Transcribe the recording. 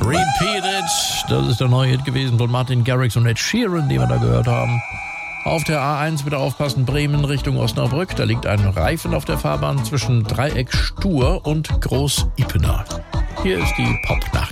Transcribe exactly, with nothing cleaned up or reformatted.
Repeat It. Das ist der neue Hit gewesen von Martin Garrix und Ed Sheeran, den wir da gehört haben. Auf der A eins bitte aufpassen, Bremen Richtung Osnabrück. Da liegt ein Reifen auf der Fahrbahn zwischen Dreieck Stur und Groß Ippener. Hier ist die Popnacht.